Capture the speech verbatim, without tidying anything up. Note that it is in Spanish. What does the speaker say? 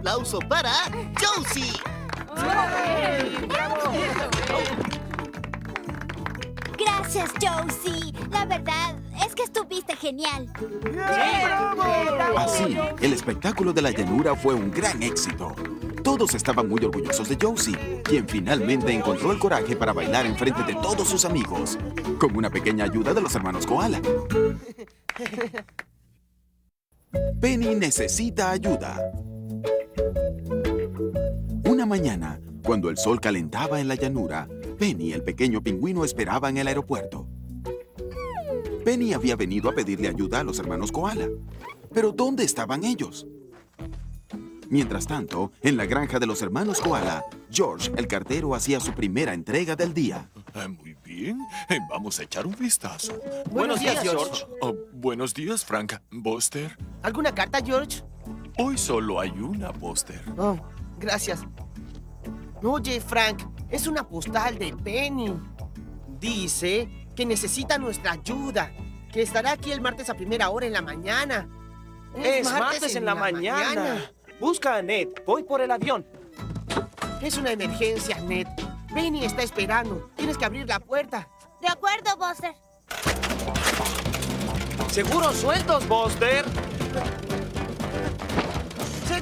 aplauso para Josie. Gracias, Josie. La verdad es que estuviste genial. Así, el espectáculo de la llanura fue un gran éxito. Todos estaban muy orgullosos de Josie, quien finalmente encontró el coraje para bailar enfrente de todos sus amigos, con una pequeña ayuda de los hermanos Koala. Penny necesita ayuda. Una mañana, cuando el sol calentaba en la llanura, Penny y el pequeño pingüino esperaban en el aeropuerto. Penny había venido a pedirle ayuda a los hermanos Koala. Pero ¿dónde estaban ellos? Mientras tanto, en la granja de los hermanos Koala, George, el cartero, hacía su primera entrega del día. Eh, muy bien, eh, vamos a echar un vistazo. Buenos días, George. Oh, buenos días, Frank. ¿Buster? ¿Alguna carta, George? Hoy solo hay una, Buster. Oh, gracias. Oye, Frank, es una postal de Penny. Dice que necesita nuestra ayuda, que estará aquí el martes a primera hora en la mañana. Es martes en la mañana. Busca a Ned. Voy por el avión. Es una emergencia, Ned. Penny está esperando. Tienes que abrir la puerta. De acuerdo, Buster. ¿Seguros sueltos, Buster?